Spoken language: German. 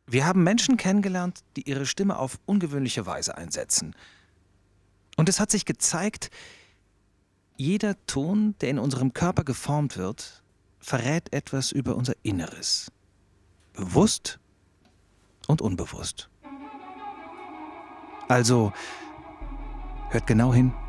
Wir haben Menschen kennengelernt, die ihre Stimme auf ungewöhnliche Weise einsetzen. Und es hat sich gezeigt, jeder Ton, der in unserem Körper geformt wird, verrät etwas über unser Inneres. Bewusst und unbewusst. Also, hört genau hin.